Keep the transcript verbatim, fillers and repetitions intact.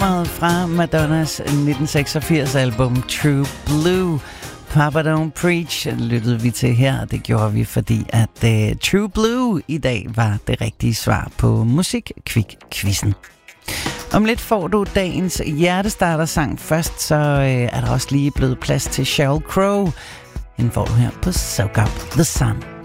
fra Madonnas nitten seksogfirs album True Blue. Papa Don't Preach lyttede vi til her, og det gjorde vi, fordi at uh, True Blue i dag var det rigtige svar på Musikquiz-quizzen. Om lidt får du dagens hjertestarter-sang først, så uh, er der også lige blevet plads til Sheryl Crow. Den får du her på Soak Up The Sun.